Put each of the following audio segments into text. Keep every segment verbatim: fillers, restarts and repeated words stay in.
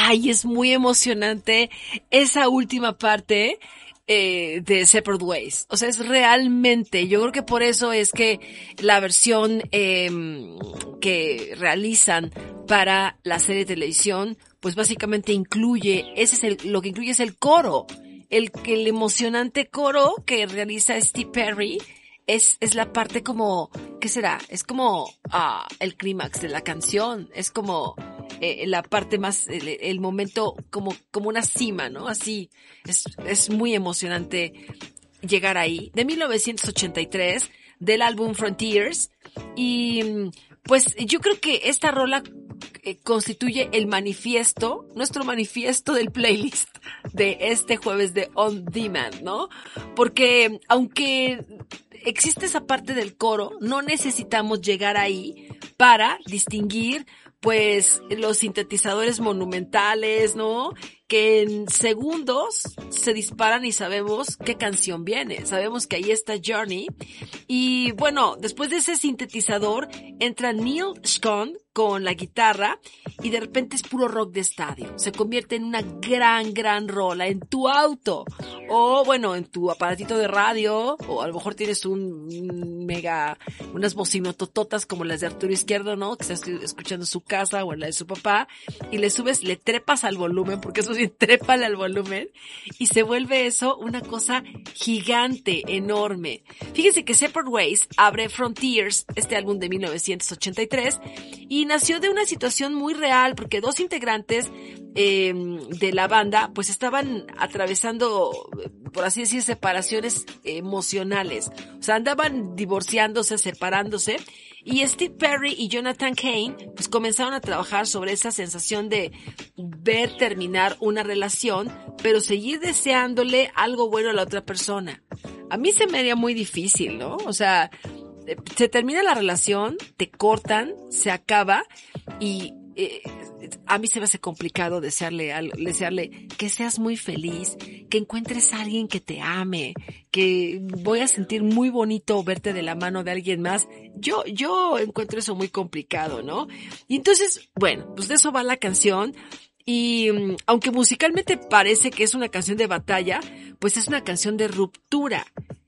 Ay, es muy emocionante esa última parte eh, de Separate Ways. O sea, es realmente, yo creo que por eso es que la versión eh, que realizan para la serie de televisión, pues básicamente incluye, ese es el, lo que incluye es el coro. El, el emocionante coro que realiza Steve Perry es, es la parte como, ¿qué será? Es como, ah, el clímax de la canción. Es como, eh, la parte más, el, el momento como, como una cima, ¿no? Así, es, es muy emocionante llegar ahí. De mil novecientos ochenta y tres, del álbum Frontiers. Y, pues, yo creo que esta rola eh, constituye el manifiesto, nuestro manifiesto del playlist de este jueves de On Demand, ¿no? Porque, aunque existe esa parte del coro, no necesitamos llegar ahí para distinguir pues los sintetizadores monumentales, ¿no? Que en segundos se disparan y sabemos qué canción viene. Sabemos que ahí está Journey. Y bueno, después de ese sintetizador entra Neil Schon con la guitarra y de repente es puro rock de estadio. Se convierte en una gran, gran rola en tu auto o bueno, en tu aparatito de radio, o a lo mejor tienes un mega, unas bocinotototas como las de Arturo Izquierdo, ¿no? Que estás escuchando en su casa o en la de su papá y le subes, le trepas al volumen, porque eso sí, trépale al volumen y se vuelve eso una cosa gigante, enorme. Fíjense que Separate Ways abre Frontiers, este álbum de mil novecientos ochenta y tres, y nació de una situación muy real porque dos integrantes eh, de la banda pues estaban atravesando, por así decir, separaciones emocionales. O sea, andaban divorciándose, separándose, y Steve Perry y Jonathan Cain pues comenzaron a trabajar sobre esa sensación de ver terminar una relación, pero seguir deseándole algo bueno a la otra persona. A mí se me haría muy difícil, ¿no? O sea, se termina la relación, te cortan, se acaba y eh, a mí se me hace complicado desearle algo, desearle que seas muy feliz, que encuentres a alguien que te ame, que voy a sentir muy bonito verte de la mano de alguien más. Yo, yo encuentro eso muy complicado, ¿no? Y entonces, bueno, pues de eso va la canción. Y aunque musicalmente parece que es una canción de batalla, pues es una canción de ruptura.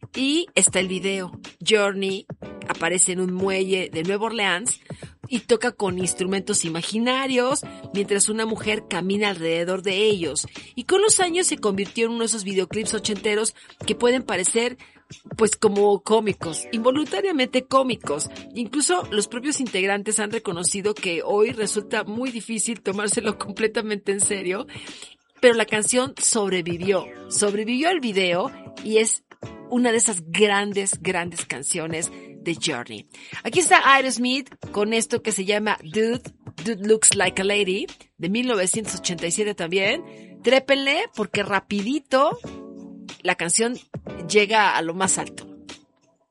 Y está el video. Journey aparece en un muelle de Nueva Orleans y toca con instrumentos imaginarios mientras una mujer camina alrededor de ellos. Y con los años se convirtió en uno de esos videoclips ochenteros que pueden parecer pues como cómicos, involuntariamente cómicos. Incluso los propios integrantes han reconocido que hoy resulta muy difícil tomárselo completamente en serio, pero la canción sobrevivió, sobrevivió al video y es una de esas grandes, grandes canciones de Journey. Aquí está Aerosmith con esto que se llama Dude, Dude Looks Like a Lady, de mil novecientos ochenta y siete también. Trépenle porque rapidito la canción llega a lo más alto.